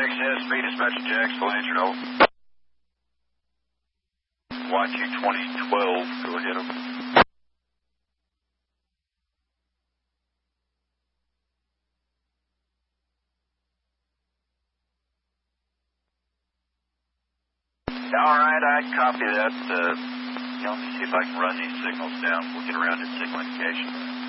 access, speed dispatch Jax, Blanchard, over. YQ 2012, go ahead, over. All right, I copy that. Let me see if I can run these signals down. We'll get around to signal indication.